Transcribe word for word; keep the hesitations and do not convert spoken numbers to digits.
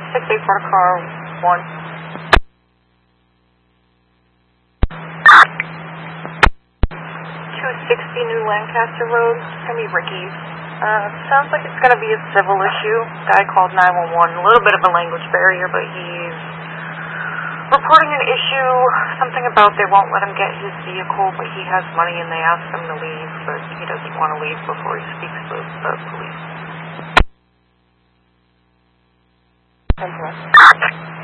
six eight four car one. two sixty New Lancaster Road. It's going to be Ricky's. Uh, sounds like it's going to be a civil issue. Guy called nine one one. A little bit of a language barrier, but he's reporting an issue. Something about they won't let him get his vehicle, but he has money and they asked him to leave, but he doesn't want to leave before he speaks to the police.